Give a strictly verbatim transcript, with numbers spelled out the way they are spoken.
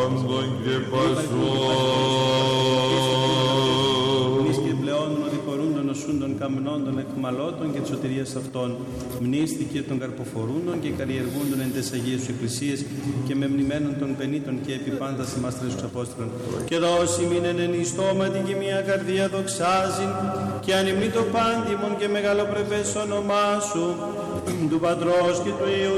λάμπων και πασών. Μνής και πλεόν ότι χωρούντων οσούντων καμνόντων εκμαλώτων και της σωτηρίας αυτών. Μνήστη και των καρποφορούντων και καλλιεργούντων εν τες Αγίες σου Εκκλησίες και με μνημένων των πενήτων και επιπάντας ημάς τρεις Απόστολων. Και δώσει μείνεν εν εις στόματι και μια καρδία δοξάζει και ανυμνεί το πάντιμον και μεγαλοπρεπές όνομά σου του Πατρός και του Υιού